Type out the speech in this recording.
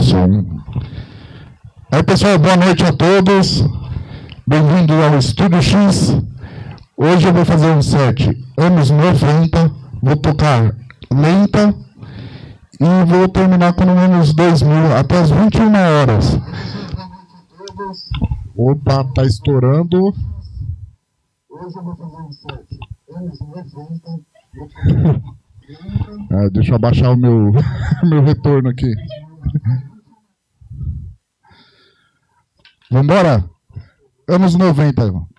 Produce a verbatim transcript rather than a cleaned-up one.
som. Aí, pessoal, boa noite a todos. Bem-vindo ao Estúdio X. Hoje eu vou fazer um set anos noventa, vou tocar lenta e vou terminar com no menos dois mil, até as vinte e uma horas. Opa, tá estourando. Hoje eu vou fazer um set anos noventa. Ah, deixa eu abaixar o meu, meu retorno aqui. Vambora? Anos noventa.